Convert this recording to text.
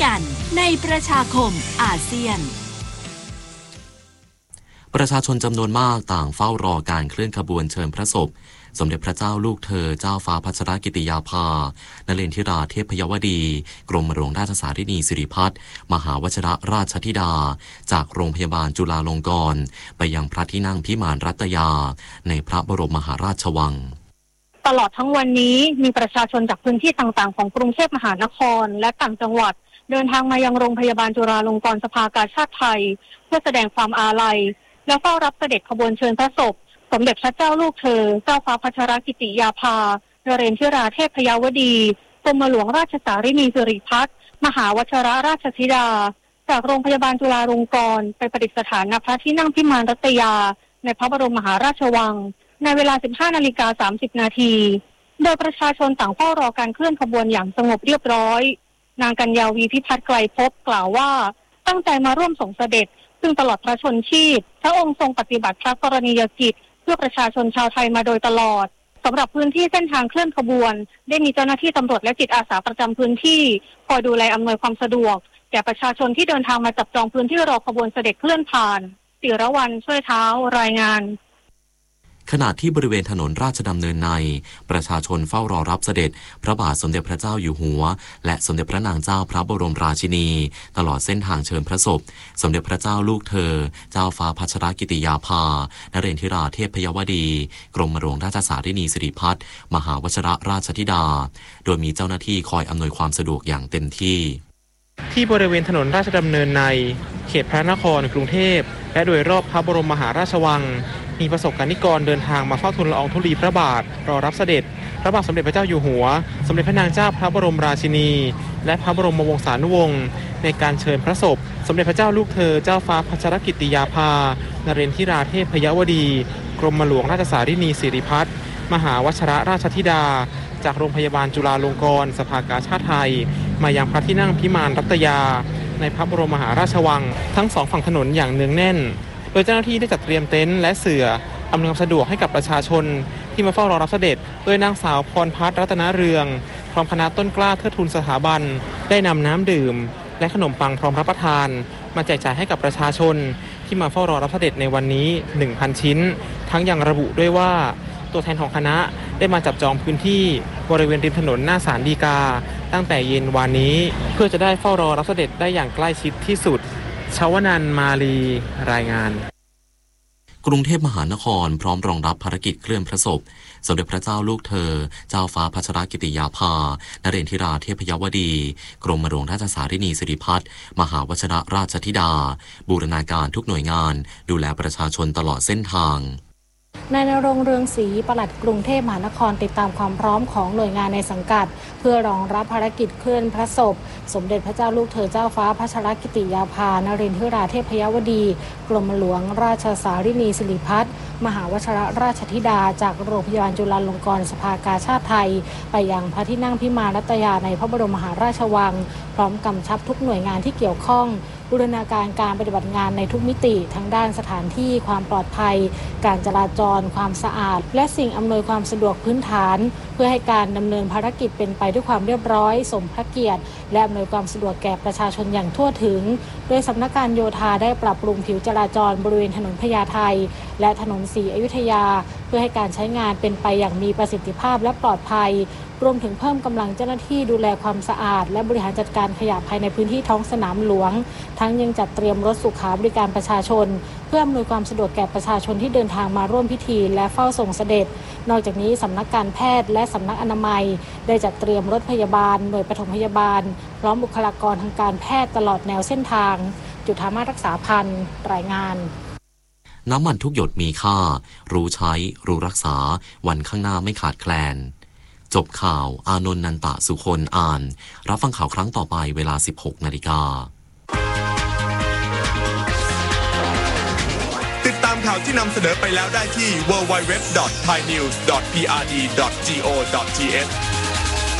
กันในประชาคมอาเซียนประชาชนจำนวนมากต่างเฝ้ารอการเคลื่อนขบวนเชิญพระศพสมเด็จพระเจ้าลูกเธอเจ้าฟ้าพัชรกิติยาภานเรนทิราเทพยวดีกรมหลวงราชสารินีสิริพัฒน์มหาวชิรราชธิดาจากโรงพยาบาลจุฬาลงกรณ์ไปยังพระที่นั่งพิมานรัตยาในพระบรมมหาราชวังตลอดทั้งวันนี้มีประชาชนจากพื้นที่ต่างๆของกรุงเทพมหานครและต่างจังหวัดเดินทางมายังโรงพยาบาลจุฬาลงกรณ์สภากาชาดไทยเพื่อแสดงความอาลัยและเฝ้ารับเสด็จขบวนเชิญพระศพสมเด็จพระเจ้าลูกเธอเจ้าฟ้าพัชรกิติยาภานเรนทิราเทพยวดีกรมหลวงราชสารินีสิริพัฒน์มหาวชิรราชธิดาจากโรงพยาบาลจุฬาลงกรณ์ไปประดิษฐานณพระที่นั่งพิมานรัตยาในพระบรมมหาราชวังในเวลา 15:30 น.โดยประชาชนต่างเฝ้ารอการเคลื่อนขบวนอย่างสงบเรียบร้อยนางกัญญาวีพิพัฒน์ไกรภพกล่าวว่าตั้งใจมาร่วมส่งเสด็จซึ่งตลอดพระชนชีพพระองค์ทรงปฏิบัติพระกรณียกิจเพื่อประชาชนชาวไทยมาโดยตลอดสำหรับพื้นที่เส้นทางเคลื่อนขบวนได้มีเจ้าหน้าที่ตำรวจและจิตอาสาประจำพื้นที่คอยดูแลอำนวยความสะดวกแก่ประชาชนที่เดินทางมาจับจองพื้นที่รอขบวนเสด็จเคลื่อนผ่านศิรวรรณช่วยเท้ารายงานขณะที่บริเวณถนนราชดำเนินในประชาชนเฝ้ารอรับเสด็จพระบาทสมเด็จพระเจ้าอยู่หัวและสมเด็จพระนางเจ้าพระบรมราชินีตลอดเส้นทางเชิญพระศพสมเด็จพระเจ้าลูกเธอเจ้าฟ้าพัชรกิติยาภานเรนทิราเทพยวดีกรมหลวงราชสารินีสิริพัฒน์มหาวชิรราชธิดาโดยมีเจ้าหน้าที่คอยอำนวยความสะดวกอย่างเต็มที่บริเวณถนนราชดำเนินในเขตพระนครกรุงเทพและโดยรอบพระบรมมหาราชวังมีประสบกนิกรเดินทางมาเฝ้าทูลละอองธุลีพระบาทรอรับเสด็จพระบาทสมเด็จพระเจ้าอยู่หัวสมเด็จพระนางเจ้าพระบรมราชินีและพระบรมวงศานุวงศ์ในการเชิญพระศพสมเด็จพระเจ้าลูกเธอเจ้าฟ้าพัชรกิติยาภานเรนทิราเทพยวดีกรมหลวงราชสารินีสิริพัฒน์มหาวชิรราชธิดาจากโรงพยาบาลจุฬาลงกรณ์สภากาชาดไทยมายังพระที่นั่งพิมานรัตยาในพระบรมมหาราชวังทั้งสองฝั่งถนนอย่างเนืองแน่นโดยเจ้าหน้าที่ได้จัดเตรียมเต็นท์และเสื่ออำนวยความสะดวกให้กับประชาชนที่มาเฝ้ารอรับเสด็จโดยนางสาวพรพัฒน์รัตนเรืองพร้อมคณะต้นกล้าเทิดทูนสถาบันได้นำน้ำดื่มและขนมปังพร้อมรับประทานมาแจกจ่ายให้กับประชาชนที่มาเฝ้ารอรับเสด็จในวันนี้ 1,000 ชิ้นทั้งยังระบุด้วยว่าตัวแทนของคณะได้มาจับจองพื้นที่บริเวณริมถนนหน้าศาลฎีกาตั้งแต่เย็นวันนี้เพื่อจะได้เฝ้ารอรับเสด็จได้อย่างใกล้ชิดที่สุดชวนันท์มาลีรายงานกรุงเทพมหานครพร้อมรองรับภารกิจเคลื่อนพระศพสมเด็จพระเจ้าลูกเธอเจ้าฟ้าพัชรกิติยาภานเรนทิราเทพยวดีกรมหลวงราชสารินีสิริพัฒน์มหาวชิรราชธิดาบูรณาการทุกหน่วยงานดูแลประชาชนตลอดเส้นทางนายณรงค์เรืองศรีปลัดกรุงเทพมหานครติดตามความพร้อมของหน่วยงานในสังกัดเพื่อรองรับภารกิจเคลื่อนพระศพสมเด็จพระเจ้าลูกเธอเจ้าฟ้าพัชรกิติยาภานเรนทิราเทพยวดีกรมหลวงราชสารินีสิริพัฒน์มหาวชิรราชธิดาจากโรงพยาบาลจุฬาลงกรณ์สภากาชาดไทยไปยังพระที่นั่งพิมานรัตยาในพระบรมมหาราชวังพร้อมกำชับทุกหน่วยงานที่เกี่ยวข้องบูรณาการการปฏิบัติงานในทุกมิติทั้งด้านสถานที่ความปลอดภัยการจราจรความสะอาดและสิ่งอำนวยความสะดวกพื้นฐานเพื่อให้การดำเนินภารกิจเป็นไปด้วยความเรียบร้อยสมพระเกียรติและอำนวยความสะดวกแก่ประชาชนอย่างทั่วถึงโดยสำนักการโยธาได้ปรับปรุงผิวจราจรบริเวณถนนพญาไทและถนนศรีอยุธยาเพื่อให้การใช้งานเป็นไปอย่างมีประสิทธิภาพและปลอดภัยรวมถึงเพิ่มกำลังเจ้าหน้าที่ดูแลความสะอาดและบริหารจัดการขยะภายในพื้นที่ท้องสนามหลวงทั้งยังจัดเตรียมรถสุขาบริการประชาชนเพื่ออำนวยความสะดวกแก่ประชาชนที่เดินทางมาร่วมพิธีและเฝ้าส่งเสด็จนอกจากนี้สำนักการแพทย์และสำนักอนามัยได้จัดเตรียมรถพยาบาลหน่วยปฐมพยาบาลพร้อมบุคลากรทางการแพทย์ตลอดแนวเส้นทางจุฑามาสรักษาพันธ์รายงานน้ำมันทุกหยดมีค่ารู้ใช้รู้รักษาวันข้างหน้าไม่ขาดแคลนจบข่าวอานนท์นันตะสุคนอ่านรับฟังข่าวครั้งต่อไปเวลา 16:00 น. ติดตามข่าวที่นำเสนอไปแล้วได้ที่ www.thainews.prd.go.th